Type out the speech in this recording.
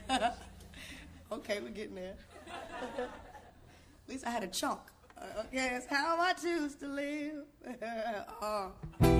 Okay, we're getting there. At least I had a chunk. Okay, that's how I choose to live.